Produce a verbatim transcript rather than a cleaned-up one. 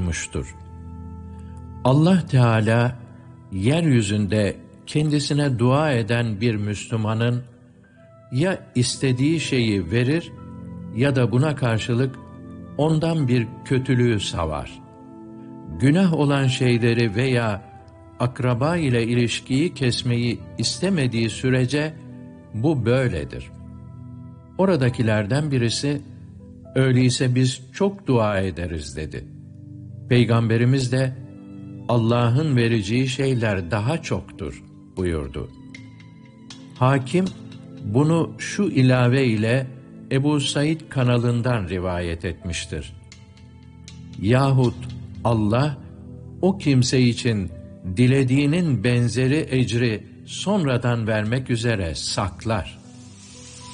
buyurmuştur. Allah Teala yeryüzünde kendisine dua eden bir Müslümanın ya istediği şeyi verir ya da buna karşılık ondan bir kötülüğü savar. Günah olan şeyleri veya akraba ile ilişkiyi kesmeyi istemediği sürece bu böyledir. Oradakilerden birisi, öyleyse biz çok dua ederiz dedi. Peygamberimiz de, Allah'ın vereceği şeyler daha çoktur buyurdu. Hakim, bunu şu ilave ile Ebu Said kanalından rivayet etmiştir. Yahut Allah, o kimse için dilediğinin benzeri ecri sonradan vermek üzere saklar.